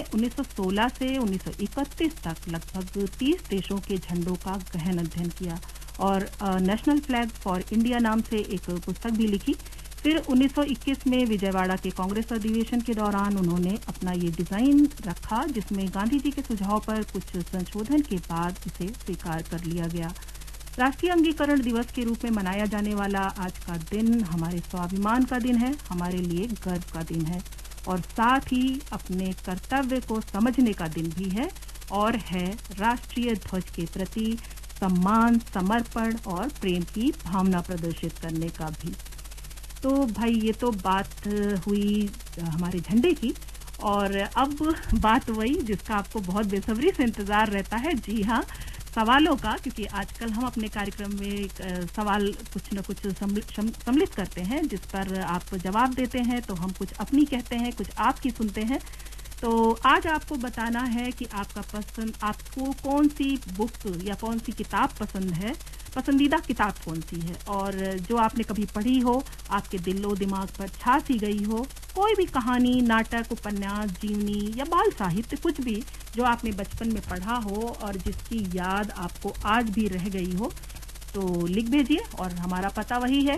1916 से 1931 तक लगभग 30 देशों के झंडों का गहन अध्ययन किया और नेशनल फ्लैग फॉर इंडिया नाम से एक पुस्तक भी लिखी। फिर 1921 में विजयवाड़ा के कांग्रेस अधिवेशन के दौरान उन्होंने अपना ये डिजाइन रखा, जिसमें गांधी जी के सुझाव पर कुछ संशोधन के बाद इसे स्वीकार कर लिया गया। राष्ट्रीय अंगीकरण दिवस के रूप में मनाया जाने वाला आज का दिन हमारे स्वाभिमान का दिन है, हमारे लिए गर्व का दिन है और साथ ही अपने कर्तव्य को समझने का दिन भी है और है राष्ट्रीय ध्वज के प्रति सम्मान, समर्पण और प्रेम की भावना प्रदर्शित करने का भी। तो भाई ये तो बात हुई हमारे झंडे की, और अब बात वही जिसका आपको बहुत बेसब्री से इंतजार रहता है। जी हाँ, सवालों का, क्योंकि आजकल हम अपने कार्यक्रम में सवाल कुछ न कुछ सम्मिलित करते हैं जिस पर आप जवाब देते हैं, तो हम कुछ अपनी कहते हैं, कुछ आपकी सुनते हैं। तो आज आपको बताना है कि आपको कौन सी बुक या कौन सी किताब पसंद है, पसंदीदा किताब कौन सी है और जो आपने कभी पढ़ी हो, आपके दिलो दिमाग पर छा सी गई हो, कोई भी कहानी, नाटक, उपन्यास, जीवनी या बाल साहित्य, कुछ भी जो आपने बचपन में पढ़ा हो और जिसकी याद आपको आज भी रह गई हो, तो लिख भेजिए। और हमारा पता वही है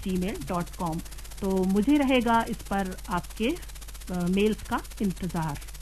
fmgold@gmail.com। तो मुझे रहेगा इस पर आपके मेल्स का इंतजार।